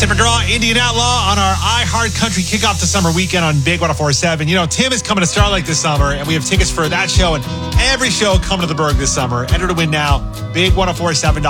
Tim McGraw, Indian Outlaw on our iHeart Country kickoff the summer weekend on Big 104.7. You know, Tim is coming to Starlight this summer, and we have tickets for that show and every show coming to the Berg this summer. Enter to win now, big1047.com.